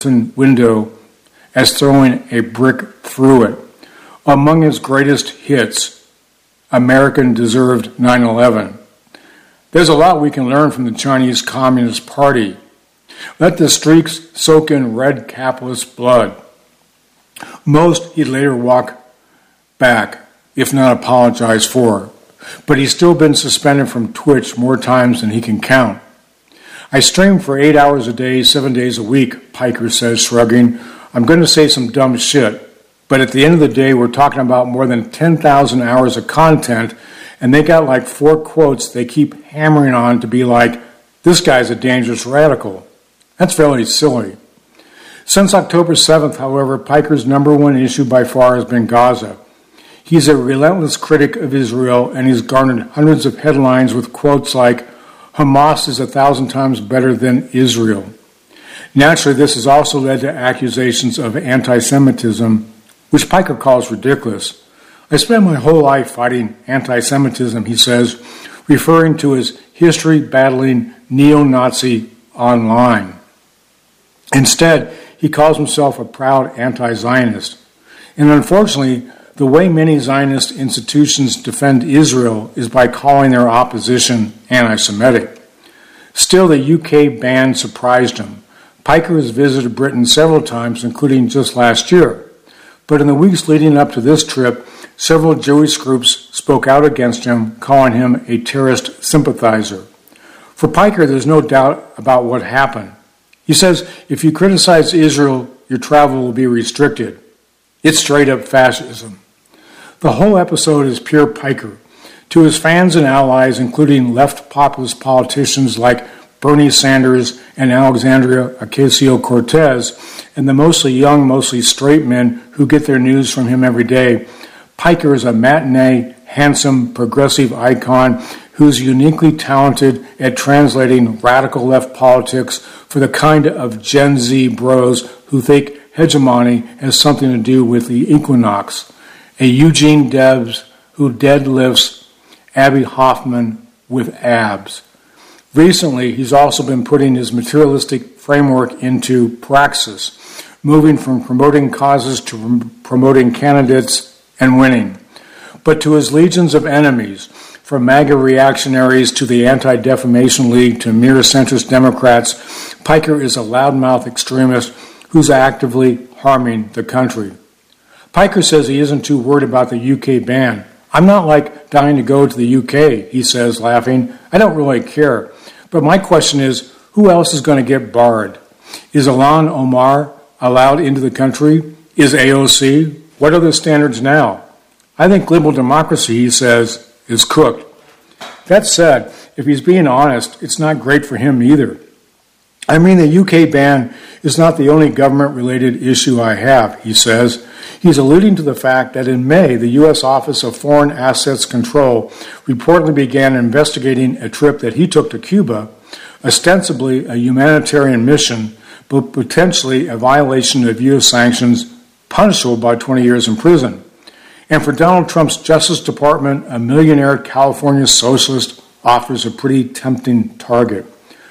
window as throwing a brick through it. Among his greatest hits, American Deserved 9/11. There's a lot we can learn from the Chinese Communist Party. Let the streaks soak in red capitalist blood. Most he'd later walk back, if not apologize for. But he's still been suspended from Twitch more times than he can count. I stream for 8 hours a day, 7 days a week, Piker says, shrugging. I'm going to say some dumb shit. But at the end of the day, we're talking about more than 10,000 hours of content, and they got like 4 quotes they keep hammering on to be like, this guy's a dangerous radical. That's fairly silly. Since October 7th, however, Piker's number one issue by far has been Gaza. He's a relentless critic of Israel, and he's garnered hundreds of headlines with quotes like, Hamas is 1,000 times better than Israel. Naturally, this has also led to accusations of anti-Semitism, which Piker calls ridiculous. I spent my whole life fighting anti-Semitism, he says, referring to his history-battling neo-Nazi online. Instead, he calls himself a proud anti-Zionist. And unfortunately, the way many Zionist institutions defend Israel is by calling their opposition anti-Semitic. Still, the UK ban surprised him. Piker has visited Britain several times, including just last year. But in the weeks leading up to this trip, several Jewish groups spoke out against him, calling him a terrorist sympathizer. For Piker, there's no doubt about what happened. He says, if you criticize Israel, your travel will be restricted. It's straight-up fascism. The whole episode is pure Piker. To his fans and allies, including left populist politicians like Bernie Sanders and Alexandria Ocasio-Cortez, and the mostly young, mostly straight men who get their news from him every day, Piker is a matinee, handsome, progressive icon who's uniquely talented at translating radical left politics for the kind of Gen Z bros who think hegemony has something to do with the equinox. A Eugene Debs who deadlifts Abby Hoffman with abs. Recently, he's also been putting his materialistic framework into praxis, moving from promoting causes to promoting candidates and winning. But to his legions of enemies, from MAGA reactionaries to the Anti-Defamation League to mere centrist Democrats, Piker is a loudmouth extremist who's actively harming the country. Piker says he isn't too worried about the UK ban. I'm not like dying to go to the UK, he says, laughing. I don't really care. But my question is, who else is going to get barred? Is Ilhan Omar allowed into the country? Is AOC? What are the standards now? I think liberal democracy, he says, is cooked. That said, if he's being honest, it's not great for him either. I mean, the UK ban is not the only government-related issue I have, he says. He's alluding to the fact that in May, the U.S. Office of Foreign Assets Control reportedly began investigating a trip that he took to Cuba, ostensibly a humanitarian mission, but potentially a violation of U.S. sanctions punishable by 20 years in prison. And for Donald Trump's Justice Department, a millionaire California socialist offers a pretty tempting target.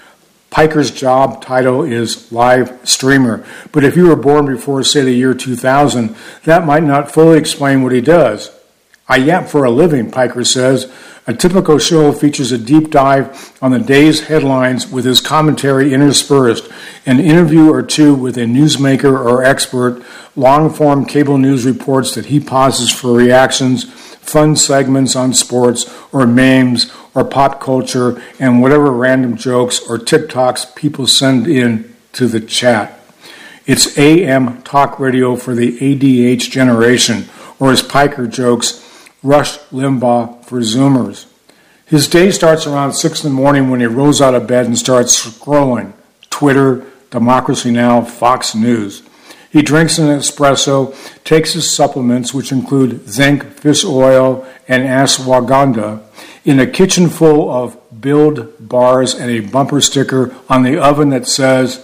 Piker's job title is live streamer, but if you were born before, say, the year 2000, that might not fully explain what he does. I yap for a living, Piker says. A typical show features a deep dive on the day's headlines with his commentary interspersed, an interview or two with a newsmaker or expert, long-form cable news reports that he pauses for reactions, fun segments on sports or memes or pop culture, and whatever random jokes or TikToks people send in to the chat. It's AM talk radio for the ADH generation, or as Piker jokes, Rush Limbaugh for Zoomers. His day starts around 6 in the morning when he rolls out of bed and starts scrolling Twitter, Democracy Now!, Fox News. He drinks an espresso, takes his supplements, which include zinc, fish oil, and ashwagandha, in a kitchen full of Build bars and a bumper sticker on the oven that says,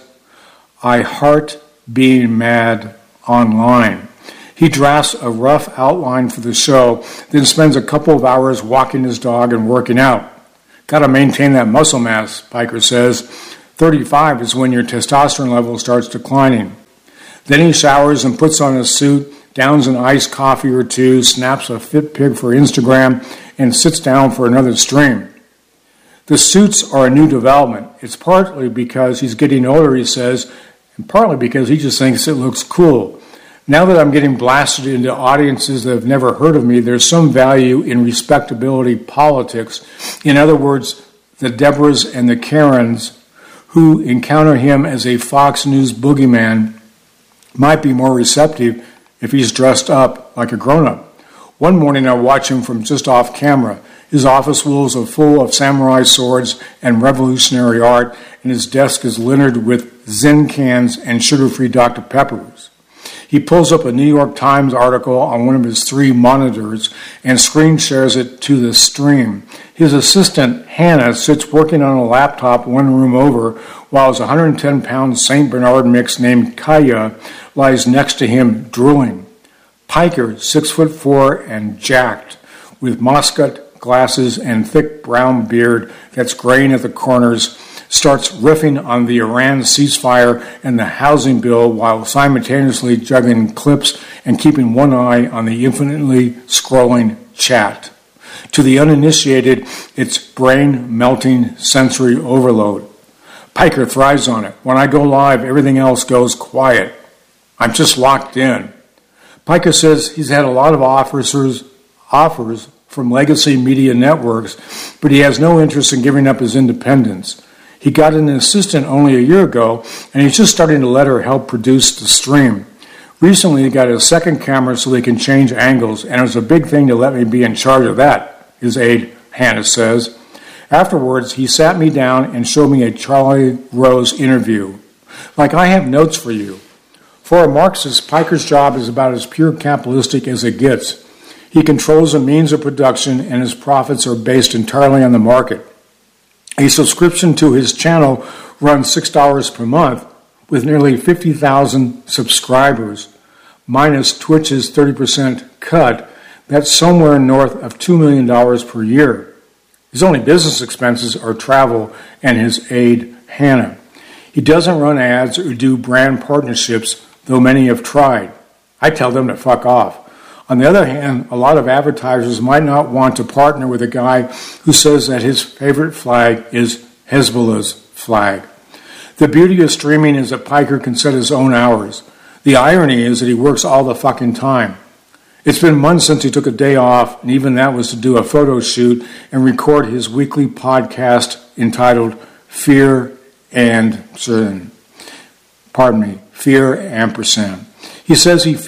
I heart being mad online. He drafts a rough outline for the show, then spends a couple of hours walking his dog and working out. Got to maintain that muscle mass, Piker says. 35 is when your testosterone level starts declining. Then he showers and puts on a suit, downs an iced coffee or two, snaps a fit pic for Instagram, and sits down for another stream. The suits are a new development. It's partly because he's getting older, he says, and partly because he just thinks it looks cool. Now that I'm getting blasted into audiences that have never heard of me, there's some value in respectability politics. In other words, the Deborahs and the Karens who encounter him as a Fox News boogeyman might be more receptive if he's dressed up like a grown-up. One morning I watch him from just off camera. His office walls are full of samurai swords and revolutionary art, and his desk is littered with Zen cans and sugar-free Dr. Peppers. He pulls up a New York Times article on one of his 3 monitors and screen shares it to the stream. His assistant, Hannah, sits working on a laptop one room over, while his 110-pound St. Bernard mix named Kaya lies next to him drooling. Piker, 6'4" and jacked, with Moscat glasses and thick brown beard that's graying at the corners, starts riffing on the Iran ceasefire and the housing bill while simultaneously juggling clips and keeping one eye on the infinitely scrolling chat. To the uninitiated, it's brain-melting sensory overload. Piker thrives on it. When I go live, everything else goes quiet. I'm just locked in. Piker says he's had a lot of offers from legacy media networks, but he has no interest in giving up his independence. He got an assistant only a year ago, and he's just starting to let her help produce the stream. Recently, he got a second camera so they can change angles, and it was a big thing to let me be in charge of that, his aide, Hannah says. Afterwards, he sat me down and showed me a Charlie Rose interview. Like, I have notes for you. For a Marxist, Piker's job is about as pure capitalistic as it gets. He controls the means of production, and his profits are based entirely on the market. A subscription to his channel runs $6 per month with nearly 50,000 subscribers, minus Twitch's 30% cut. That's somewhere north of $2 million per year. His only business expenses are travel and his aide, Hannah. He doesn't run ads or do brand partnerships, though many have tried. I tell them to fuck off. On the other hand, a lot of advertisers might not want to partner with a guy who says that his favorite flag is Hezbollah's flag. The beauty of streaming is that Piker can set his own hours. The irony is that he works all the fucking time. It's been months since he took a day off, and even that was to do a photo shoot and record his weekly podcast entitled Fear Ampersand. He says he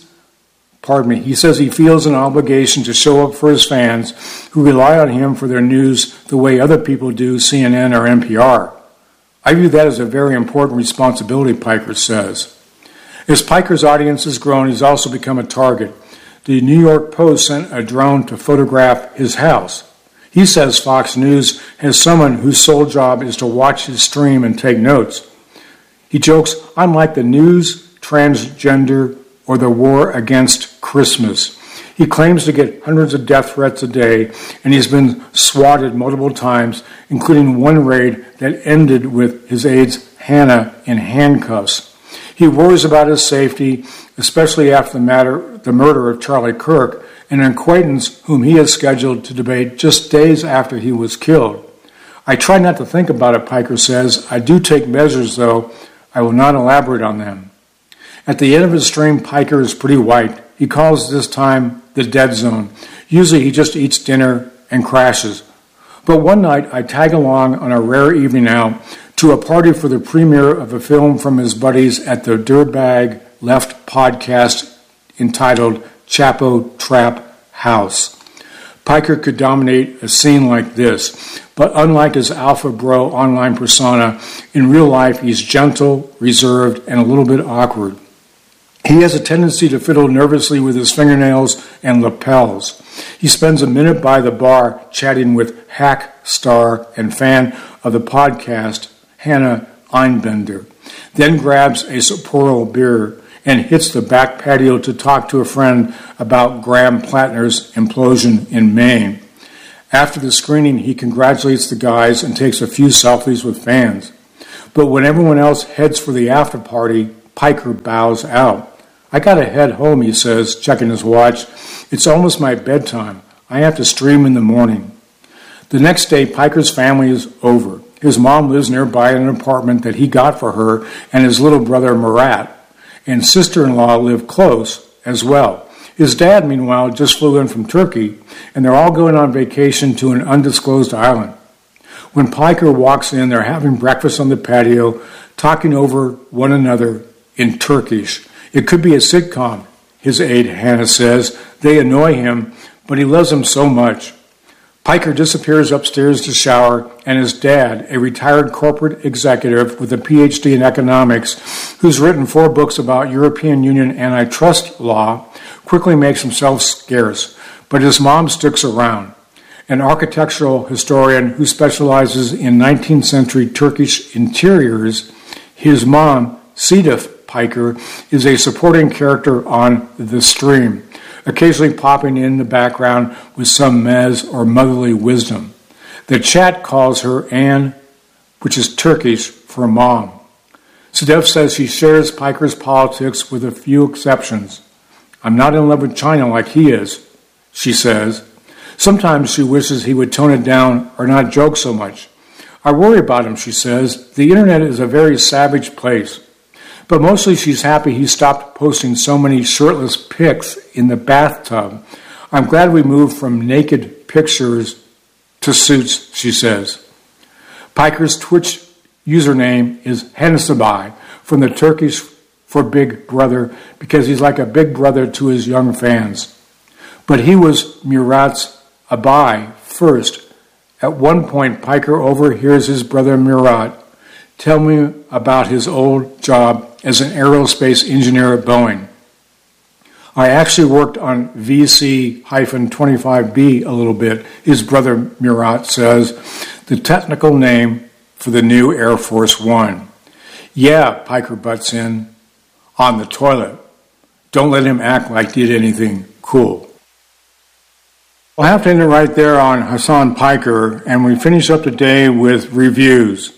feels an obligation to show up for his fans who rely on him for their news the way other people do CNN or NPR. I view that as a very important responsibility, Piker says. As Piker's audience has grown, he's also become a target. The New York Post sent a drone to photograph his house. He says Fox News has someone whose sole job is to watch his stream and take notes. He jokes, I'm like the news, transgender, or the war against Christmas. He claims to get hundreds of death threats a day, and he's been swatted multiple times, including one raid that ended with his aide's Hannah in handcuffs. He worries about his safety, especially after the murder of Charlie Kirk, an acquaintance whom he has scheduled to debate just days after he was killed. I try not to think about it, Piker says. I do take measures, though. I will not elaborate on them. At the end of his stream, Piker is pretty white. He calls this time the dead zone. Usually he just eats dinner and crashes. But one night I tag along on a rare evening out to a party for the premiere of a film from his buddies at the Dirtbag Left podcast entitled Chapo Trap House. Piker could dominate a scene like this, but unlike his alpha bro online persona, in real life he's gentle, reserved, and a little bit awkward. He has a tendency to fiddle nervously with his fingernails and lapels. He spends a minute by the bar chatting with hack star and fan of the podcast, Hannah Einbender, then grabs a Sapporo beer and hits the back patio to talk to a friend about Graham Plattner's implosion in Maine. After the screening, he congratulates the guys and takes a few selfies with fans. But when everyone else heads for the after party, Piker bows out. I gotta head home, he says, checking his watch. It's almost my bedtime. I have to stream in the morning. The next day, Piker's family is over. His mom lives nearby in an apartment that he got for her and his little brother Murat, and sister-in-law live close as well. His dad, meanwhile, just flew in from Turkey, and they're all going on vacation to an undisclosed island. When Piker walks in, they're having breakfast on the patio, talking over one another in Turkish. It could be a sitcom, his aide Hannah says. They annoy him, but he loves them so much. Piker disappears upstairs to shower, and his dad, a retired corporate executive with a PhD in economics, who's written 4 books about European Union antitrust law, quickly makes himself scarce. But his mom sticks around. An architectural historian who specializes in 19th century Turkish interiors, his mom, Sedef Piker, is a supporting character on The Stream, occasionally popping in the background with some mez or motherly wisdom. The chat calls her Anne, which is Turkish for mom. Sedef says she shares Piker's politics with a few exceptions. I'm not in love with China like he is, she says. Sometimes she wishes he would tone it down or not joke so much. I worry about him, she says. The internet is a very savage place. But mostly she's happy he stopped posting so many shirtless pics in the bathtub. I'm glad we moved from naked pictures to suits, she says. Piker's Twitch username is Hanasabai, from the Turkish for big brother, because he's like a big brother to his young fans. But he was Murat's Abai first. At one point, Piker overhears his brother Murat tell me about his old job as an aerospace engineer at Boeing. I actually worked on VC-25B a little bit, his brother Murat says, the technical name for the new Air Force One. Yeah, Piker butts in, on the toilet. Don't let him act like he did anything cool. I'll have to end it right there on Hasan Piker, and we finish up the day with reviews.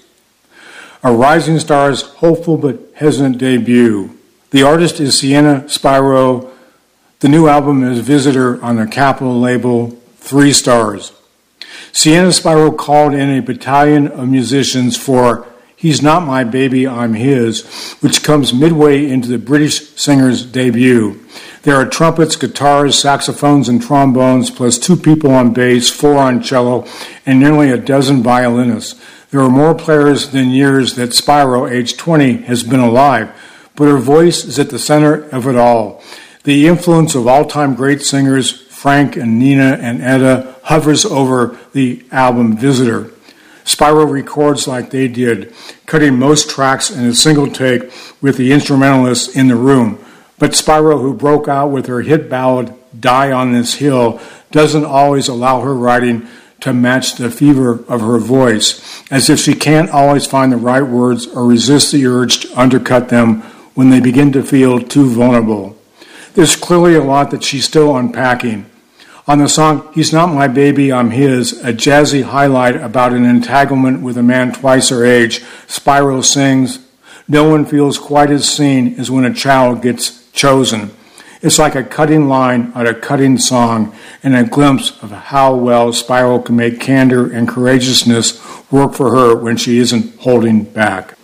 A rising star's hopeful but hesitant debut. The artist is Sienna Spyro. The new album is Visitor on the Capitol label, 3 stars. Sienna Spyro called in a battalion of musicians for He's Not My Baby, I'm His, which comes midway into the British singer's debut. There are trumpets, guitars, saxophones, and trombones, plus 2 people on bass, 4 on cello, and nearly a dozen violinists. There are more players than years that Spyro, age 20, has been alive, but her voice is at the center of it all. The influence of all-time great singers Frank and Nina and Etta hovers over the album Visitor. Spyro records like they did, cutting most tracks in a single take with the instrumentalists in the room. But Spyro, who broke out with her hit ballad Die on This Hill, doesn't always allow her writing to match the fever of her voice, as if she can't always find the right words or resist the urge to undercut them when they begin to feel too vulnerable. There's clearly a lot that she's still unpacking. On the song He's Not My Baby, I'm His, a jazzy highlight about an entanglement with a man twice her age, Spyro sings, no one feels quite as seen as when a child gets chosen. It's like a cutting line on a cutting song and a glimpse of how well Spyro can make candor and courageousness work for her when she isn't holding back.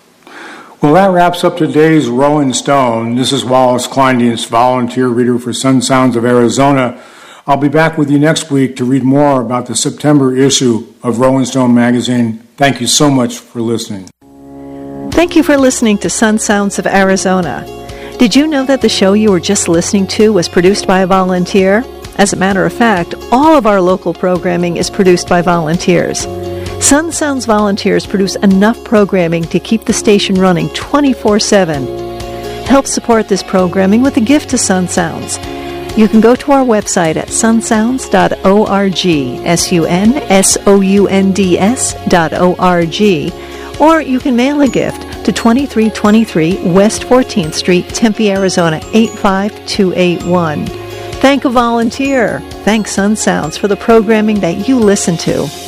Well, that wraps up today's Rolling Stone. This is Wallace Kleindienst, volunteer reader for Sun Sounds of Arizona. I'll be back with you next week to read more about the September issue of Rolling Stone magazine. Thank you so much for listening. Thank you for listening to Sun Sounds of Arizona. Did you know that the show you were just listening to was produced by a volunteer? As a matter of fact, all of our local programming is produced by volunteers. Sun Sounds volunteers produce enough programming to keep the station running 24/7. Help support this programming with a gift to Sun Sounds. You can go to our website at sunsounds.org, sunsounds.org, or you can mail a gift to 2323 West 14th Street, Tempe, Arizona 85281. Thank a volunteer. Thank Sun Sounds for the programming that you listen to.